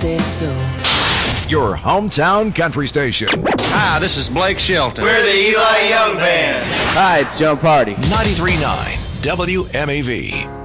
say so. Your hometown country station. Hi, this is Blake Shelton. We're the Eli Young Band. Hi, it's Joe Party. 93.9 WMAV.